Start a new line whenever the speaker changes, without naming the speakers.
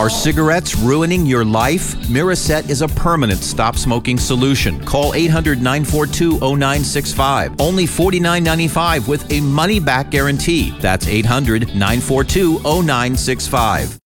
Are cigarettes ruining your life? Miraset is a permanent stop smoking solution. Call 800-942-0965. Only $49.95 with a money-back guarantee. That's 800-942-0965.